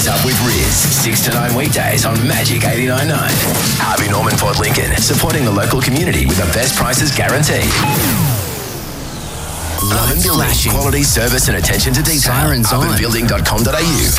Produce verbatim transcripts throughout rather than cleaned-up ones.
Up with Riz, six to nine weekdays on Magic eighty-nine point nine. Harvey Norman Port Lincoln, supporting the local community with the best prices guaranteed. Love and Building, quality service and attention to detail. Sirens on. urban building dot com dot a u.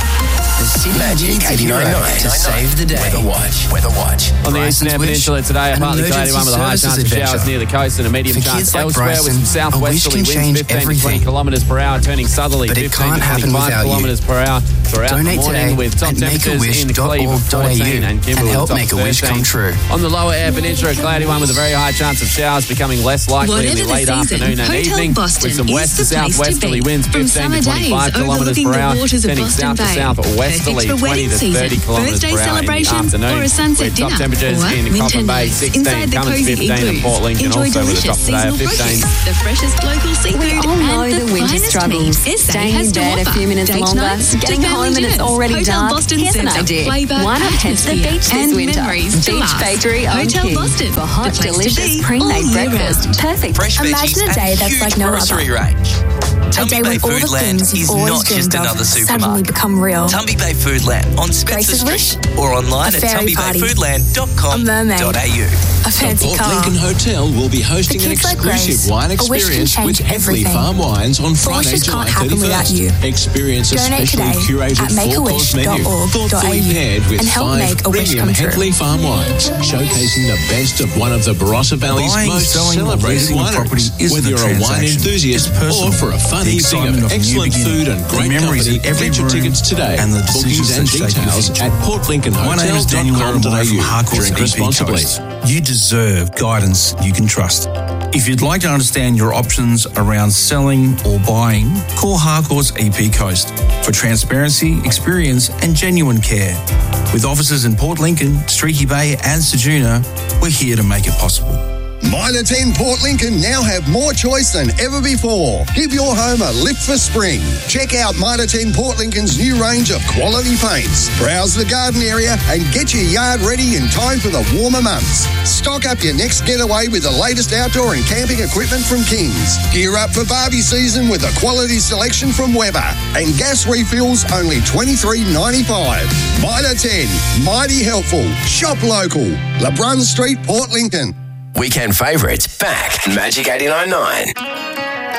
Magic eighty-nine point nine to save the day. Weather Watch. Weather Watch. On the Eastern Peninsula today, a partly cloudy one with a high chance of showers near the coast and a medium chance elsewhere with some southwesterly winds fifteen to twenty kilometres per hour, turning southerly fifteen to twenty-five kilometres per hour throughout Donate the morning with top temperatures in Cleve of fourteen and Kimberley help top make a wish come true. On the lower Eyre Peninsula, a cloudy one with a very high chance of showers becoming less likely in the late afternoon and evening with some west to southwesterly winds fifteen to twenty-five kilometres per hour, turning south to southwesterly twenty to thirty kilometres per hour in the afternoon with top temperatures in Coffin Bay sixteen, Cummins fifteen and Port Lincoln also with a top today of fifteen. The freshest local seafood We all know and the the winter finest struggles. meat S A Staying has in to bed a offer. few minutes Date longer, nights to getting family home and it's dinners. already Hotel dark. Boston Here's an serves up idea. flavour, Why not head to the atmosphere, beach this and winter? memories to Beach last. Bakery on Hotel King Boston, for hot, the place to delicious be pre-made all year breakfast. round. Perfect. Fresh Imagine veggies a day and that's huge like no grocery other. range. A Tumby day Bay when all the Foodland things is you've always not just dreamed of another suddenly supermarket. become real. Tumby Bay Foodland on Spencer Grace's Street Wish? or online A at fairy tumby bay party. foodland dot com A mermaid. dot a u. A fancy Port car. Lincoln Hotel will be hosting For an kids like exclusive Grace, wine a wish can experience change with Headley everything. Farm Wines on But Friday, wishes July can't happen without thirty-first. you. Experience a Donate specially today curated at make a wish four-course dot menu, org dot a thoughtfully u paired with and help five make a wish premium come true. Headley Farm wines, showcasing the best of one of the Barossa Valley's Buying, most selling, or celebrated leasing a property wineries. isn't Whether a you're a wine transaction. enthusiast It's personal. or for a fun The evening excitement of of a new excellent beginning. food and The great memories company, in every get your room tickets today. and the Bookings decisions and that shape your details future. at port lincoln My name hotel is dot Daniel com dot a Erlenmeyer u. from Harcourt's Drink E P responsibly. Coast. You deserve guidance you can trust. If you'd like to understand your options around selling or buying, call Harcourt's E P Coast for transparency, experience and genuine care. With offices in Port Lincoln, Streaky Bay and Ceduna, we're here to make it possible. Mitre ten Port Lincoln now have more choice than ever before. Give your home a lift for spring. Check out Mitre ten Port Lincoln's new range of quality paints. Browse the garden area and get your yard ready in time for the warmer months. Stock up your next getaway with the latest outdoor and camping equipment from Kings. Gear up for Barbie season with a quality selection from Weber. And gas refills only twenty-three ninety-five. Mitre ten, mighty helpful. Shop local. LeBrun Street, Port Lincoln. Weekend favourites back. Magic eighty-nine point nine.